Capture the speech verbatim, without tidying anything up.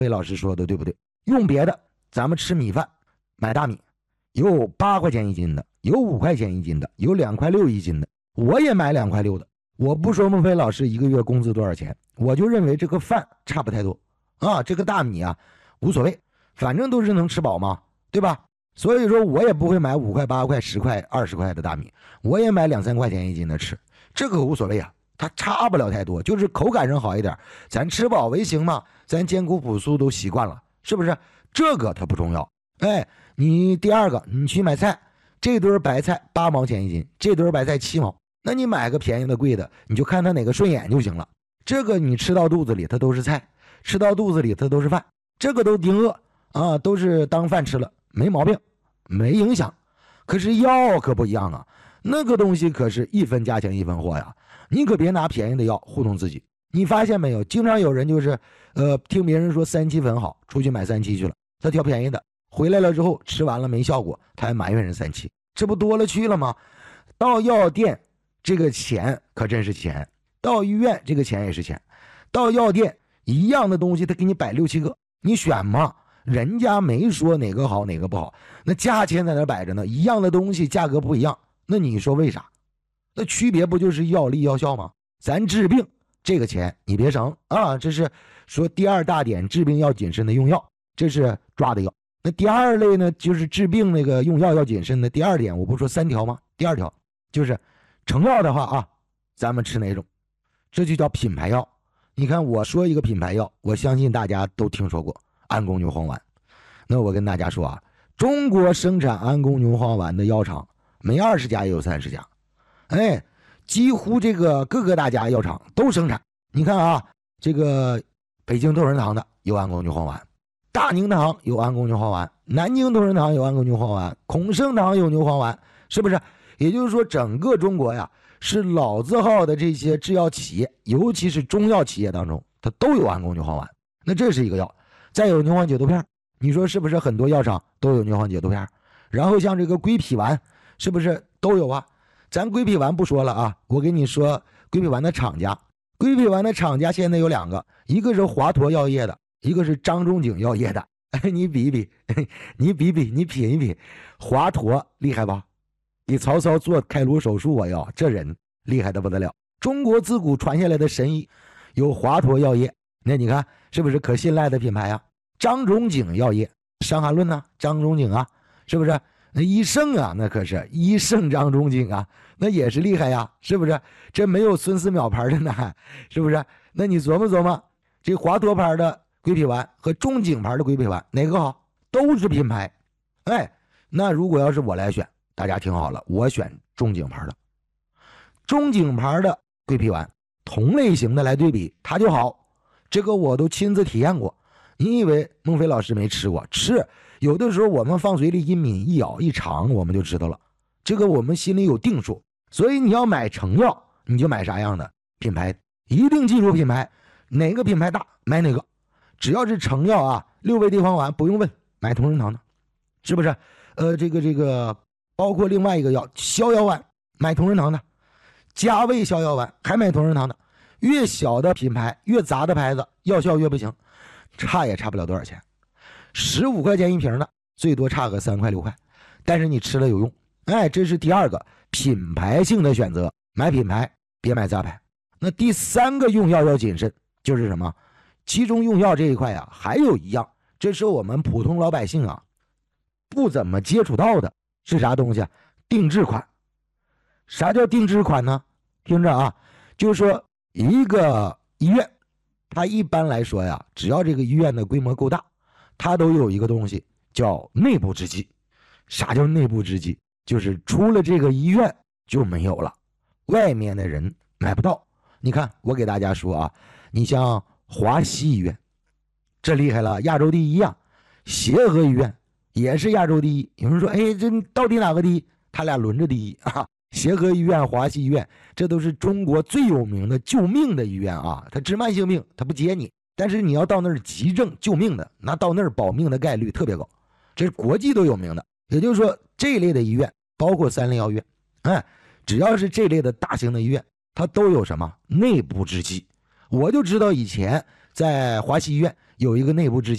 魏老师说的对不对？用别的，咱们吃米饭，买大米，有八块钱一斤的，有五块钱一斤的，有两块六一斤的，我也买两块六的。我不说孟非老师一个月工资多少钱，我就认为这个饭差不太多啊，这个大米啊无所谓，反正都是能吃饱嘛，对吧？所以说我也不会买五块、八块、十块、二十块的大米，我也买两三块钱一斤的吃，这个无所谓啊，它差不了太多，就是口感上好一点，咱吃饱为行嘛，咱艰苦朴素都习惯了，是不是？这个它不重要。哎，你第二个，你去买菜，这堆白菜八毛钱一斤，这堆白菜七毛，那你买个便宜的贵的，你就看它哪个顺眼就行了。这个你吃到肚子里它都是菜，吃到肚子里它都是饭，这个都顶饿啊，都是当饭吃了，没毛病，没影响。可是药可不一样啊，那个东西可是一分价钱一分货呀，你可别拿便宜的药糊弄自己。你发现没有，经常有人就是呃听别人说三七粉好，出去买三七去了，他挑便宜的，回来了之后吃完了没效果，他还埋怨人三七，这不多了去了吗？到药店这个钱可真是钱，到医院这个钱也是钱，到药店一样的东西他给你摆六七个，你选嘛，人家没说哪个好哪个不好，那价钱在那摆着呢，一样的东西价格不一样，那你说为啥？那区别不就是药力药效吗？咱治病这个钱你别省啊，这是说第二大点，治病要谨慎的用药，这是抓的药。那第二类呢，就是治病那个用药要谨慎的第二点，我不说三条吗？第二条就是成药的话啊，咱们吃哪种？这就叫品牌药。你看我说一个品牌药，我相信大家都听说过安宫牛黄丸。那我跟大家说啊，中国生产安宫牛黄丸的药厂没二十家也有三十家，哎，几乎这个各个大家药厂都生产。你看啊，这个北京同仁堂的有安宫牛黄丸，大宁堂有安宫牛黄丸，南京同仁堂有安宫牛黄丸，孔圣堂有牛黄丸，是不是？也就是说整个中国呀，是老字号的这些制药企业，尤其是中药企业当中，它都有安宫牛黄丸。那这是一个药。再有牛黄解毒片，你说是不是很多药厂都有牛黄解毒片？然后像这个归脾丸是不是都有啊？咱归脾丸不说了啊，我给你说归脾丸的厂家。归脾丸的厂家现在有两个，一个是华佗药业的，一个是张仲景药业的。哎，你比一比，你比比，你品一品，华佗厉害吧？给曹操做开颅手术，我要这人厉害的不得了。中国自古传下来的神医有华佗药业，那你看是不是可信赖的品牌啊？张仲景药业，《伤寒论》呢，张仲景啊，是不是？那医圣啊，那可是医圣张仲景啊，那也是厉害呀，是不是？这没有孙思邈牌的呢，是不是？那你琢磨琢磨，这华佗牌的归脾丸和仲景牌的归脾丸哪个好？都是品牌。哎，那如果要是我来选，大家听好了，我选仲景牌的。仲景牌的归脾丸，同类型的来对比，它就好。这个我都亲自体验过。你以为孟非老师没吃过？吃，有的时候我们放嘴里一抿一咬一尝，我们就知道了。这个我们心里有定数。所以你要买成药，你就买啥样的品牌，一定记住品牌，哪个品牌大买哪个。只要是成药啊，六味地黄丸不用问，买同仁堂的，是不是？呃，这个这个。包括另外一个药逍遥丸，买同仁堂的；加味逍遥丸还买同仁堂的。越小的品牌，越杂的牌子，药效越不行，差也差不了多少钱。十五块钱一瓶的，最多差个三块六块，但是你吃了有用。哎，这是第二个品牌性的选择，买品牌别买杂牌。那第三个用药要谨慎，就是什么？其中用药这一块啊，还有一样，这是我们普通老百姓啊不怎么接触到的。是啥东西啊？定制款。啥叫定制款呢？听着啊，就是说一个医院，它一般来说呀，只要这个医院的规模够大，它都有一个东西叫内部制剂。啥叫内部制剂？就是除了这个医院就没有了，外面的人买不到。你看，我给大家说啊，你像华西医院，这厉害了，亚洲第一啊。协和医院也是亚洲第一。有人说，哎，这到底哪个第一？他俩轮着第一啊！协和医院、华西医院，这都是中国最有名的救命的医院啊！他治慢性病，他不接你，但是你要到那儿急症救命的，那到那儿保命的概率特别高，这是国际都有名的。也就是说，这一类的医院，包括三类药院，哎，只要是这类的大型的医院，它都有什么内部制剂。我就知道以前在华西医院有一个内部制剂。